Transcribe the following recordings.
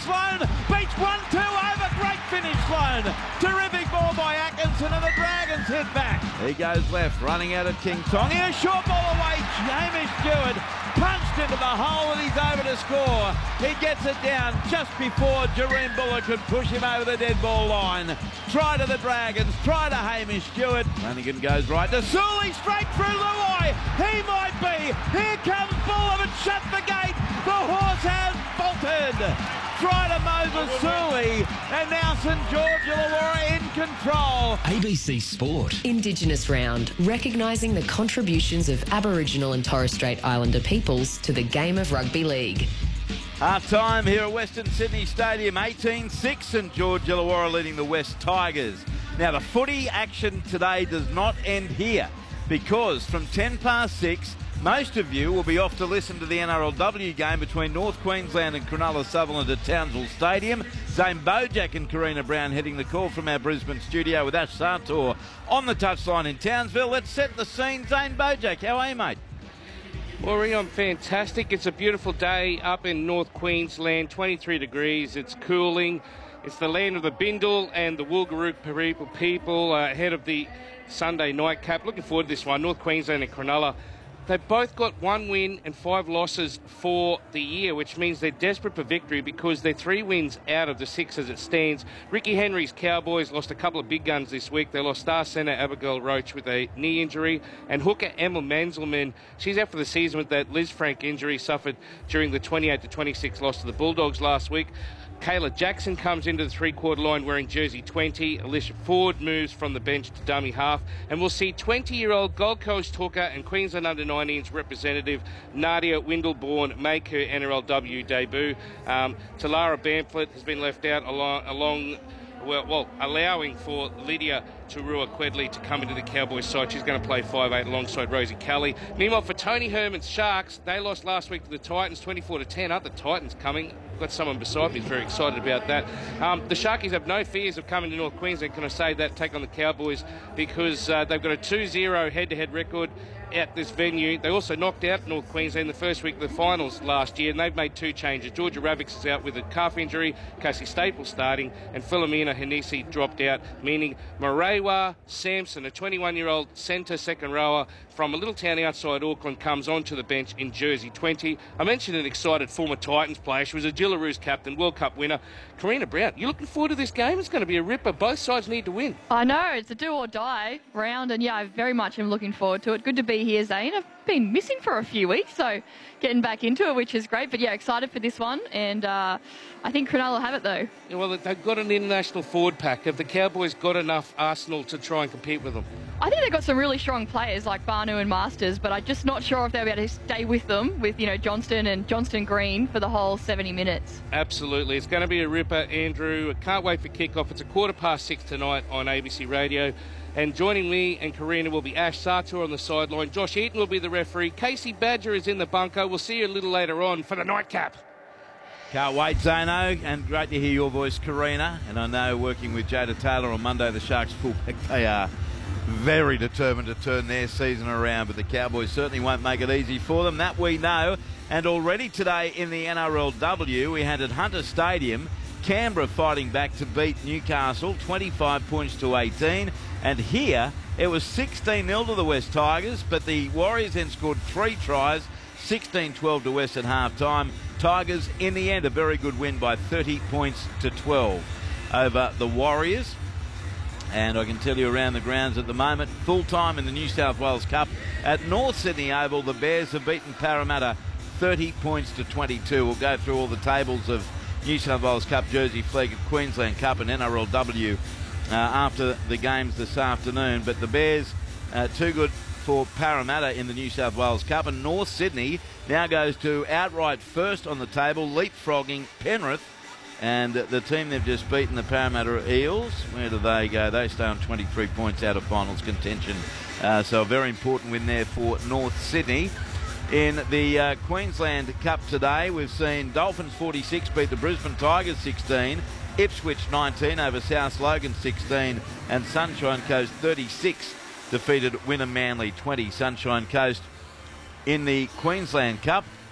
Sloan beats 1-2 over. Great finish, Sloan. Terrific ball by Atkinson, and the Dragons hit back. He goes left, running out of King Tongi. A short ball away. Hamish Stewart punched into the hole, and he's over to score. He gets it down just before Jareem Bullock could push him over the dead ball line. Try to the Dragons, try to Hamish Stewart. Flanagan goes right to Sully, straight through Luai. He might be. Here comes Bullock and shut the gate. The horse has bolted. Try to Moses Sully, and now St George Illawarra in control. ABC Sport. Indigenous Round, recognising the contributions of Aboriginal and Torres Strait Islander peoples to the game of rugby league. Half time here at Western Sydney Stadium, 18-6, St George Illawarra leading the West Tigers. Now the footy action today does not end here, because from 6:10, most of you will be off to listen to the NRLW game between North Queensland and Cronulla Sutherland at Townsville Stadium. Zane Bojack and Karina Brown heading the call from our Brisbane studio with Ash Sartor on the touchline in Townsville. Let's set the scene. Zane Bojack, how are you, mate? Well, I'm fantastic. It's a beautiful day up in North Queensland, 23 degrees. It's cooling. It's the land of the Bindle and the Woolgoorooka people ahead of the Sunday night cap. Looking forward to this one, North Queensland and Cronulla. They've both got 1 win and 5 losses for the year, which means they're desperate for victory because they're 3 wins out of the 6 as it stands. Ricky Henry's Cowboys lost a couple of big guns this week. They lost star centre Abigail Roach with a knee injury, and hooker Emma Manzelman, she's out for the season with that Liz Frank injury suffered during the 28-26 loss to the Bulldogs last week. Kayla Jackson comes into the three-quarter line wearing jersey 20. Alicia Ford moves from the bench to dummy half. And we'll see 20-year-old Gold Coast hooker and Queensland under-19s representative Nadia Windleborn make her NRLW debut. Talara Bamford has been left out allowing for Lydia Turua Quedley to come into the Cowboys side. She's going to play 5'8" alongside Rosie Kelly. Meanwhile, for Tony Herman's Sharks, they lost last week to the Titans, 24-10. Aren't the Titans coming? I've got someone beside me who's very excited about that. The Sharkies have no fears of coming to North Queensland, can I say that, take on the Cowboys, because they've got a 2-0 head-to-head record at this venue. They also knocked out North Queensland the first week of the finals last year, and they've made 2 changes. Georgia Ravix is out with a calf injury, Casey Staples starting, and Philomena Hanisi dropped out, meaning Marewa Sampson, a 21-year-old centre second rower from a little town outside Auckland, comes onto the bench in jersey 20. I mentioned an excited former Titans player. She was a Gillaroos captain, World Cup winner. Karina Brown, you looking forward to this game? It's going to be a ripper. Both sides need to win. I know, it's a do-or-die round, and yeah, I very much am looking forward to it. Good to be here, Zane. I've been missing for a few weeks, so getting back into it, which is great. But yeah, excited for this one, and I think Cronulla have it though. Yeah, well, they've got an international forward pack. Have the Cowboys got enough arsenal to try and compete with them? I think they've got some really strong players like Barnu and Masters, but I'm just not sure if they'll be able to stay with them, with, you know, Johnston and Johnston Green for the whole 70 minutes. Absolutely. It's going to be a ripper, Andrew. I can't wait for kickoff. It's 6:15 tonight on ABC Radio. And joining me and Karina will be Ash Sartor on the sideline. Josh Eaton will be the referee. Casey Badger is in the bunker. We'll see you a little later on for the nightcap. Can't wait, Zano, and great to hear your voice, Karina. And I know working with Jada Taylor on Monday, the Sharks fullback, they are very determined to turn their season around, but the Cowboys certainly won't make it easy for them. That we know. And already today in the NRLW, we had at Hunter Stadium, Canberra fighting back to beat Newcastle, 25 points to 18. And here, it was 16-0 to the West Tigers, but the Warriors then scored 3 tries, 16-12 to West at half-time. Tigers, in the end, a very good win by 30 points to 12 over the Warriors. And I can tell you around the grounds at the moment, full-time in the New South Wales Cup at North Sydney Oval, the Bears have beaten Parramatta 30 points to 22. We'll go through all the tables of New South Wales Cup, Jersey Flegg, Queensland Cup and NRLW after the games this afternoon. But the Bears, too good for Parramatta in the New South Wales Cup. And North Sydney now goes to outright first on the table, leapfrogging Penrith. And the team they've just beaten, the Parramatta Eels, where do they go? They stay on 23 points out of finals contention. So a very important win there for North Sydney. In the Queensland Cup today, we've seen Dolphins 46 beat the Brisbane Tigers 16, Ipswich 19 over South Logan 16, and Sunshine Coast 36 defeated Wynnum Manly 20. Sunshine Coast in the Queensland Cup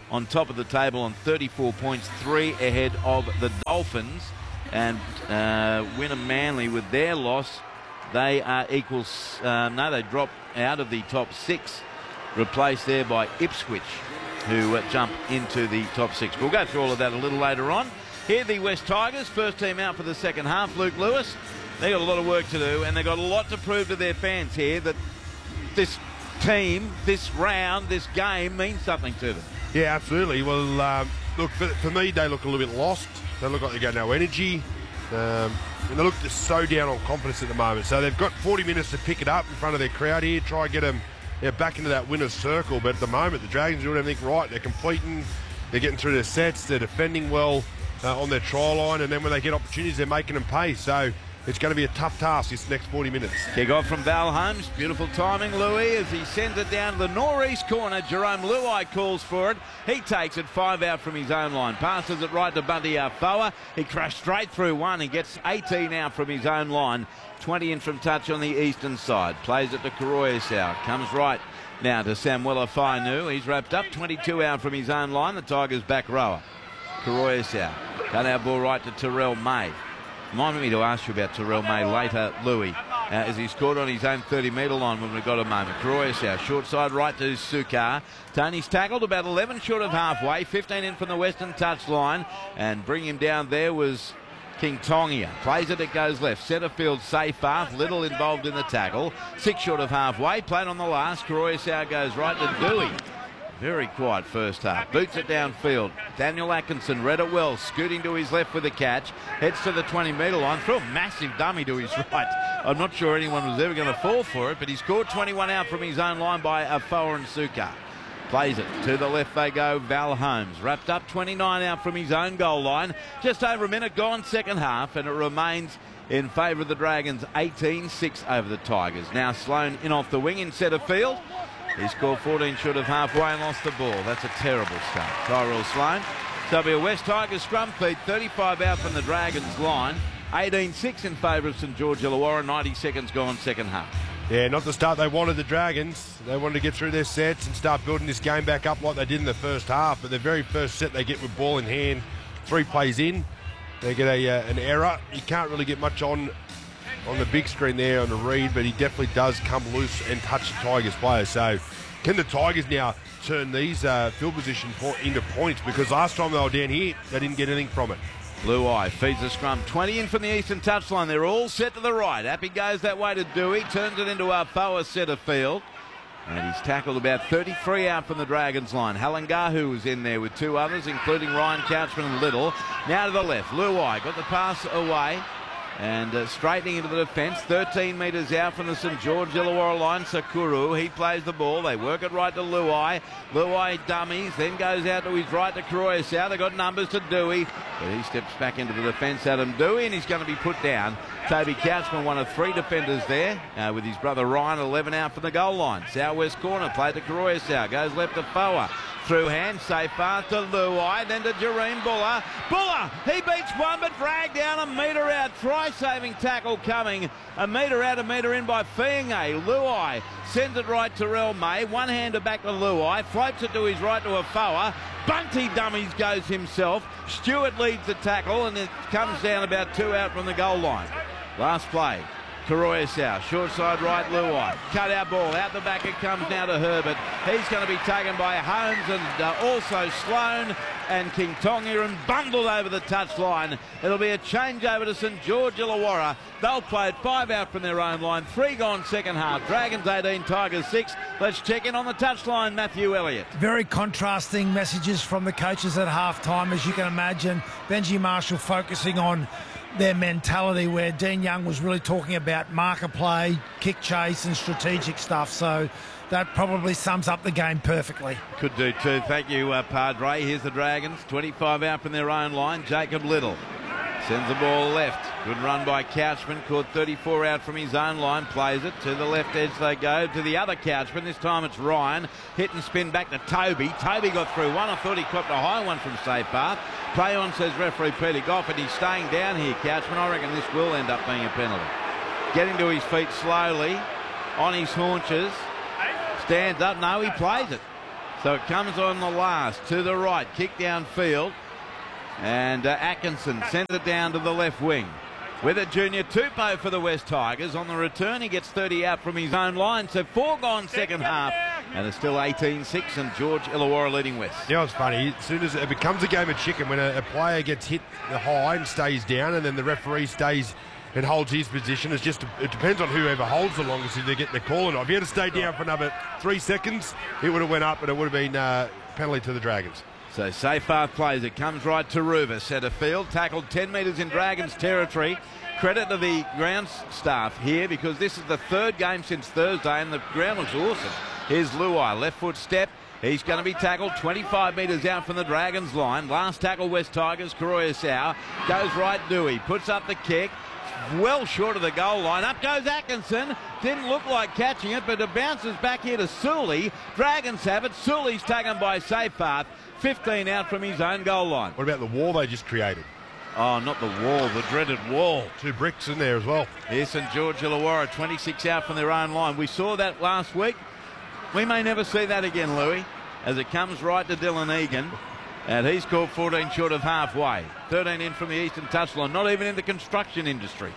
on top of the table on 34 points, 3 ahead of the Dolphins. And Wynnum Manly, with their loss, they are equals. No, they drop out of the top 6, replaced there by Ipswich, who jump into the top 6. We'll go through all of that a little later on. Here the West Tigers, first team out for the second half. Luke Lewis, they got a lot of work to do, and they've got a lot to prove to their fans here that this team, this round, this game means something to them. Yeah, absolutely. Well, look, for me, they look a little bit lost. They look like they've got no energy. And they look just so down on confidence at the moment. So they've got 40 minutes to pick it up in front of their crowd here, try and get them back into that winner's circle. But at the moment, the Dragons are doing everything right. They're completing, they're getting through their sets, they're defending well on their try line, and then when they get opportunities, they're making them pay. So it's going to be a tough task this next 40 minutes. Kick off from Val Holmes. Beautiful timing, Louis, as he sends it down to the northeast corner. Jerome Luai calls for it. He takes it 5 out from his own line. Passes it right to Bunty Afoa. He crashed straight through one. He gets 18 out from his own line. 20 in from touch on the eastern side. Plays it to Karoyasau. Comes right now to Samuela Fainu. He's wrapped up. 22 out from his own line. The Tigers back rower. Karoyasau. Cut out ball right to Terrell May. Reminded me to ask you about Terrell May later, Louis, as he scored on his own 30-metre line when we've got a moment. Karoyasau, short side right to Sukar. Tony's tackled about 11 short of halfway, 15 in from the western touch line, and bringing him down there was King Tongia. Plays it goes left. Centre field safe half. Little involved in the tackle. 6 short of halfway. Played on the last. Karoyasau goes right to Dewey. Very quiet first half. Boots it downfield. Daniel Atkinson read it well. Scooting to his left with the catch. Heads to the 20-metre line. Threw a massive dummy to his right. I'm not sure anyone was ever going to fall for it, but he scored 21 out from his own line by Afoa and Sukar. Plays it. To the left they go. Val Holmes. Wrapped up 29 out from his own goal line. Just over a minute gone second half, and it remains in favour of the Dragons. 18-6 over the Tigers. Now Sloan in off the wing in centre field. He scored 14 short of halfway and lost the ball. That's a terrible start. Tyrell Sloan. So it'll be a West Tigers scrum feed. 35 out from the Dragons line. 18-6 in favour of St George Illawarra. 90 seconds gone second half. Yeah, not the start they wanted, the Dragons. They wanted to get through their sets and start building this game back up like they did in the first half. But the very first set they get with ball in hand, 3 plays in, they get an error. You can't really get much on the big screen there on the read, but he definitely does come loose and touch the Tigers players. So can the Tigers now turn these field position into points? Because last time they were down here, they didn't get anything from it. Luai feeds the scrum. 20 in from the eastern touchline. They're all set to the right. Happy goes that way to Dewey. Turns it into Afoa centre field. And he's tackled about 33 out from the Dragons line. Halangahu was in there with 2 others, including Ryan Couchman and Little. Now to the left. Luai got the pass away. And straightening into the defence, 13 metres out from the St George Illawarra line, Sakuru. He plays the ball. They work it right to Luai. Luai dummies, then goes out to his right to Karoyasau. They got numbers to Dewey, but he steps back into the defence, Adam Dewey, and he's going to be put down. Toby Couchman, one of 3 defenders there, with his brother Ryan, 11 out from the goal line. Southwest corner, played to Karoyasau, goes left to Foa. Through hand, safe pass to Luai, then to Jareen Buller. Buller, he beats one, but dragged down a metre out. Try-saving tackle coming. A metre out, a metre in by Fienge. Luai sends it right to Terrell May. One-hander back to Luai. Floats it to his right to Afoa. Bunty dummies goes himself. Stewart leads the tackle, and it comes down about 2 out from the goal line. Last play. Karoyasau, short side right, Luai. Cut out ball, out the back it comes now to Herbert. He's going to be taken by Holmes and also Sloan and King Tonga and bundled over the touchline. It'll be a change over to St George Illawarra. They'll play it 5 out from their own line. 3 gone second half. Dragons 18, Tigers 6. Let's check in on the touchline, Matthew Elliott. Very contrasting messages from the coaches at half-time, as you can imagine. Benji Marshall focusing on their mentality, where Dean Young was really talking about marker play, kick chase and strategic stuff. So that probably sums up the game perfectly. Could do too. Thank you, Padre. Here's the Dragons. 25 out from their own line. Jacob Little sends the ball left. Good run by Couchman. Caught 34 out from his own line. Plays it to the left edge they go. To the other Couchman. This time it's Ryan. Hit and spin back to Toby. Toby got through one. I thought he copped a high one from safe path. Play on, says referee Peter Goff, and he's staying down here, Couchman. I reckon this will end up being a penalty. Getting to his feet slowly. On his haunches. Stands up. No, he plays it. So it comes on the last to the right, kick downfield, and Atkinson sends it down to the left wing. With it, Junior Tupou for the West Tigers. On the return, he gets 30 out from his own line. So 4 gone second half, and it's still 18-6, and George Illawarra leading West. You know, it's funny. As soon as it becomes a game of chicken, when a player gets hit high and stays down, and then the referee stays and holds his position, it depends on whoever holds the longest if they get the call or not. If he had to stay down for another 3 seconds, it would have went up, and it would have been penalty to the Dragons. So Seyfarth plays it, comes right to Ruva, centre field, tackled 10 metres in Dragons territory. Credit to the ground staff here, because this is the third game since Thursday and the ground looks awesome. Here's Luai, left foot step. He's going to be tackled 25 metres out from the Dragons line. Last tackle West Tigers, Karoya Sau. Goes right, Dewey, puts up the kick. Well short of the goal line. Up goes Atkinson. Didn't look like catching it, but it bounces back here to Sully. Dragons have it. Sully's taken by Seyfarth. 15 out from his own goal line. What about the wall they just created? Oh, not the wall, the dreaded wall. 2 bricks in there as well. Yes, and George Illawarra, 26 out from their own line. We saw that last week. We may never see that again, Louis, as it comes right to Dylan Egan. And he's called 14 short of halfway. 13 in from the eastern touchline, not even in the construction industry.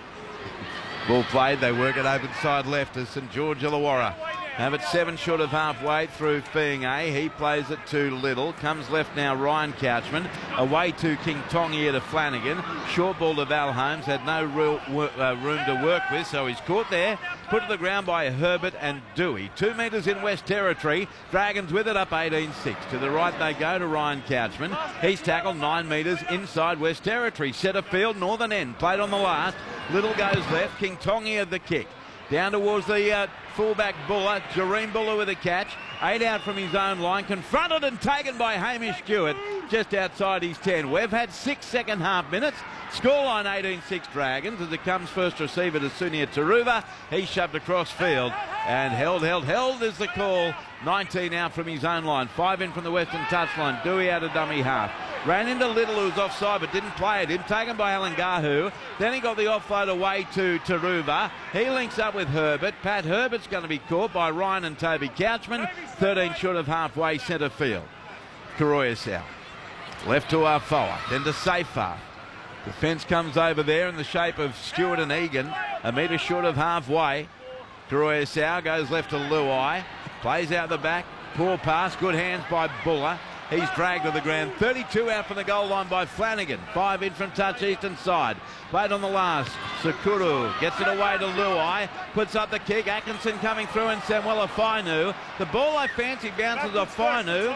Ball played, they work it over the side left as St George Illawarra have it 7 short of halfway through Fiinga. He plays it to Little. Comes left now Ryan Couchman. Away to King Tongia to Flanagan. Short ball to Val Holmes. Had no real room to work with, so he's caught there. Put to the ground by Herbert and Dewey. 2 metres in West Territory. Dragons with it up 18-6. To the right they go to Ryan Couchman. He's tackled 9 metres inside West Territory. Centre field, northern end. Played on the last. Little goes left. King Tongia the kick. Down towards the fullback Buller. Jareem Buller with a catch. 8 out from his own line. Confronted and taken by Hamish Stewart just outside his 10. We've had 6 second half minutes. Scoreline 18-6 Dragons as it comes first receiver to Sunia Taruva. He's shoved across field and held is the call. 19 out from his own line. 5 in from the western touchline. Dewey out of dummy half. Ran into Little, who was offside, but didn't play it. Him taken by Alan Gahu. Then he got the offload away to Taruva. He links up with Herbert. Pat Herbert's going to be caught by Ryan and Toby Couchman. 13 short of halfway centre field. Karoya Sau. Left to Arfoa, then to Seyfarth. Defence comes over there in the shape of Stewart and Egan. A metre short of halfway. Karoya Sau goes left to Luai. Plays out the back. Poor pass. Good hands by Buller. He's dragged to the ground. 32 out from the goal line by Flanagan. 5 in from touch eastern side. Played on the last. Sakuru gets it away to Luai. Puts up the kick. Atkinson coming through and Samuela Fainu. The ball I fancy bounces off Fainu.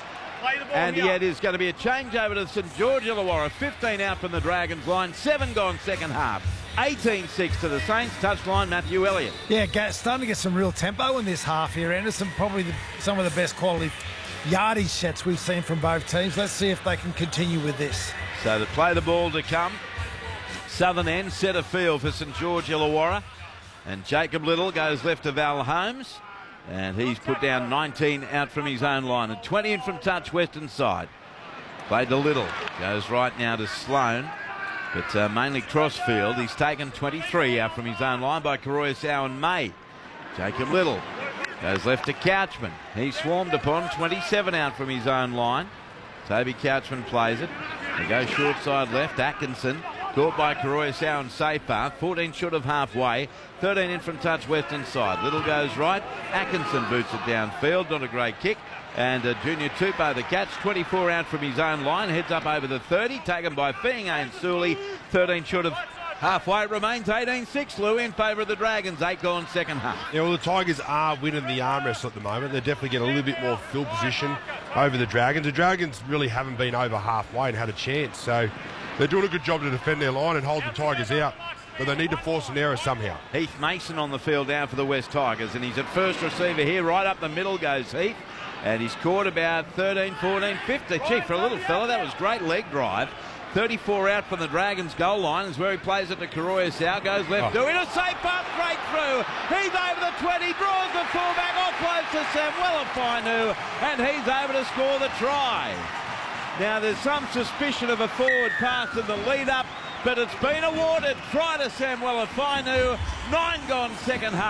And yet is going to be a change over to St George Illawarra. 15 out from the Dragons line. 7 gone second half. 18-6 to the Saints. Touchline Matthew Elliott. Yeah, starting to get some real tempo in this half here, Anderson. Probably some of the best quality yardage sets we've seen from both teams. Let's see if they can continue with this. So they play the ball to come. Southern end, centre field for St George Illawarra. And Jacob Little goes left to Val Holmes. And he's put down 19 out from his own line. And 20 in from touch western side. Played to Little. Goes right now to Sloane. But mainly crossfield. He's taken 23 out from his own line by Karoya Sau and May. Jacob Little goes left to Couchman. He's swarmed upon. 27 out from his own line. Toby Couchman plays it. He goes short side left. Atkinson caught by Karoya Sau and Seyfarth. 14 short of halfway. 13 in from touch western side. Little goes right. Atkinson boots it downfield. Not a great kick. And Junior Tupou the catch. 24 out from his own line. Heads up over the 30. Taken by Fiinga and Sully. 13 short of halfway. It remains 18-6. Lou in favour of the Dragons. 8 gone second half. Yeah, well, the Tigers are winning the arm wrestle at the moment. They definitely get a little bit more field position over the Dragons. The Dragons really haven't been over halfway and had a chance. So they're doing a good job to defend their line and hold the Tigers out. But they need to force an error somehow. Heath Mason on the field now for the West Tigers. And he's at first receiver here. Right up the middle goes Heath. And he's caught about 13, 14, 15. Gee, for a little fella, that was great leg drive. 34 out from the Dragons' goal line is where he plays it to Karoya Sau. Goes left, doing a safe pass straight through. He's over the 20, draws the fullback, offloads to Samuela Fainu, and he's able to score the try. Now, there's some suspicion of a forward pass in the lead-up, but it's been awarded. Try to Samuela Fainu. 9 gone second half.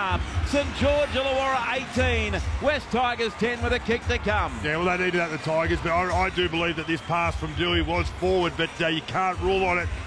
St George Illawarra 18. West Tigers 10 with a kick to come. Yeah, well, they needed that, the Tigers, but I do believe that this pass from Dewey was forward, but you can't rule on it